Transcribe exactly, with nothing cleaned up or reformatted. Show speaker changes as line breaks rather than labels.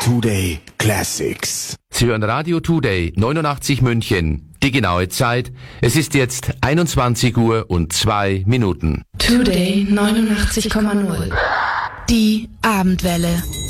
Today Classics.
Sie hören Radio Today neunundachtzig München. Die genaue Zeit, es ist jetzt einundzwanzig Uhr und zwei Minuten.
Today neunundachtzig Komma null. Die Abendwelle.